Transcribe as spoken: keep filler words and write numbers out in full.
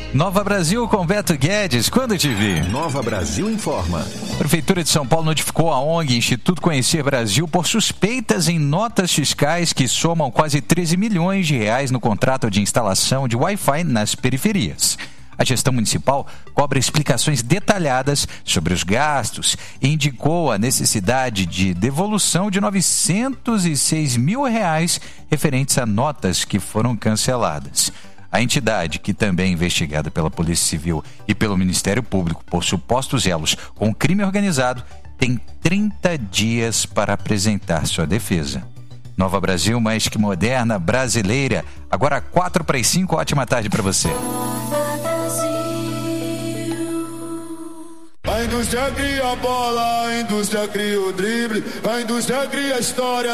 Nova Brasil com Beto Guedes, quando te vi. Nova Brasil informa. A Prefeitura de São Paulo notificou a ONG Instituto Conhecer Brasil por suspeitas em notas fiscais que somam quase treze milhões de reais no contrato de instalação de Wi-Fi nas periferias. A gestão municipal cobra explicações detalhadas sobre os gastos e indicou a necessidade de devolução de novecentos e seis mil reais referentes a notas que foram canceladas. A entidade, que também é investigada pela Polícia Civil e pelo Ministério Público por supostos elos com crime organizado, tem trinta dias para apresentar sua defesa. Nova Brasil, mais que moderna, brasileira. Agora quatro para as cinco, ótima tarde para você. A indústria cria a bola, a indústria cria o drible, a indústria cria a história.